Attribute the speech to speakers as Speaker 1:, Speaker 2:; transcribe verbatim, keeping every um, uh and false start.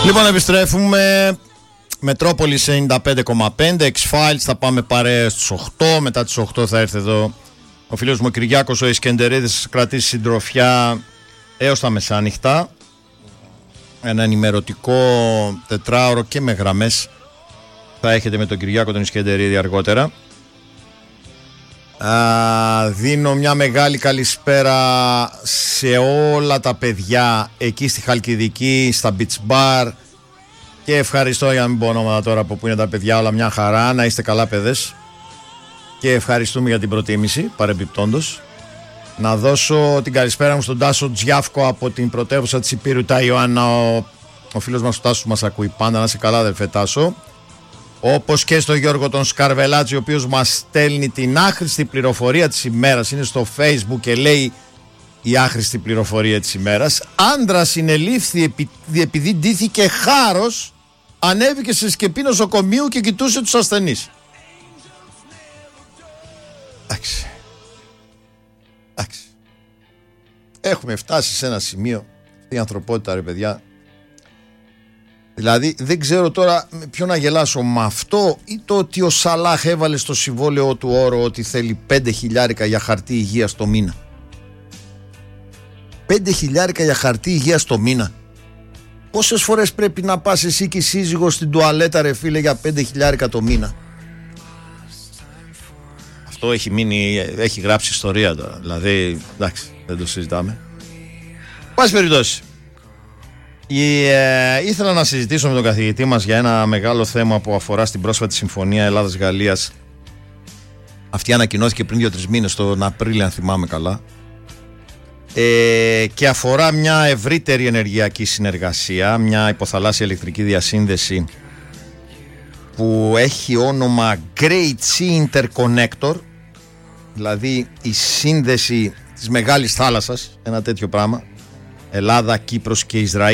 Speaker 1: Λοιπόν, επιστρέφουμε. Μετρόπολης ενενήντα πέντε κόμμα πέντε, X-Files, θα πάμε παρέα στις οκτώ. Μετά τις οκτώ θα έρθει εδώ ο φίλος μου ο Κυριάκος ο Ισκεντερίδης, θα κρατήσει συντροφιά έως τα μεσάνυχτα. Ένα ενημερωτικό τετράωρο και με γραμμές θα έχετε με τον Κυριάκο τον Ισκεντερίδη αργότερα. Α, δίνω μια μεγάλη καλησπέρα σε όλα τα παιδιά εκεί στη Χαλκιδική, στα beach bar, και ευχαριστώ, για να μην πω ονόματα τώρα από που είναι τα παιδιά, όλα μια χαρά, να είστε καλά παιδες, και ευχαριστούμε για την προτίμηση παρεμπιπτόντως. Να δώσω την καλησπέρα μου στον Τάσο Τζιάφκο από την πρωτεύουσα της Υπήρου, τα Ιωάννα, ο, ο φίλος μας ο Τάσος μας ακούει πάντα, να είσαι καλά αδερφέ Τάσο. Όπως και στο Γιώργο τον Σκαρβελάτζη, ο οποίος μας στέλνει την άχρηστη πληροφορία της ημέρας. Είναι στο Facebook και λέει η άχρηστη πληροφορία της ημέρας: άντρας συνελήφθη επει, επειδή ντύθηκε χάρος, ανέβηκε σε σκεπή νοσοκομείου και κοιτούσε τους ασθενείς. Εντάξει. Εντάξει. Έχουμε φτάσει σε ένα σημείο, η ανθρωπότητα ρε παιδιά. Δηλαδή δεν ξέρω τώρα με ποιο να γελάσω, με αυτό ή το ότι ο Σαλάχ έβαλε στο συμβόλαιο του όρο ότι θέλει πέντε χιλιάρικα για χαρτί υγείας το μήνα. Πέντε χιλιάρικα για χαρτί υγείας το μήνα. Πόσες φορές πρέπει να πας εσύ και η σύζυγος στην τουαλέτα ρε φίλε για πέντε χιλιάρικα το μήνα? Αυτό έχει μείνει, έχει γράψει ιστορία τώρα. Δηλαδή εντάξει, δεν το συζητάμε. Πάση περιπτώσει, Ε, ήθελα να συζητήσω με τον καθηγητή μας για ένα μεγάλο θέμα που αφορά στην πρόσφατη συμφωνία Ελλάδας-Γαλλίας. Αυτή ανακοινώθηκε πριν δύο τρεις μήνες, τον Απρίλιο αν θυμάμαι καλά, ε, και αφορά μια ευρύτερη ενεργειακή συνεργασία, μια υποθαλάσσια ηλεκτρική διασύνδεση που έχει όνομα Great Sea Interconnector, δηλαδή η σύνδεση της Μεγάλης Θάλασσας, ένα τέτοιο πράγμα, Ελλάδα, Κύπρος και Ισραήλ.